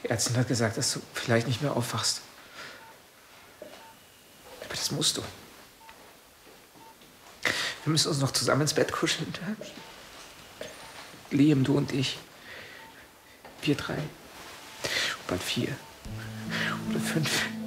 Die Ärztin hat gesagt, dass du vielleicht nicht mehr aufwachst. Aber das musst du. Wir müssen uns noch zusammen ins Bett kuscheln. Liam, du und ich. Wir drei. Und bald 4 oder 5.